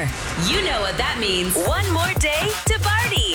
You know what that means. One more day to party.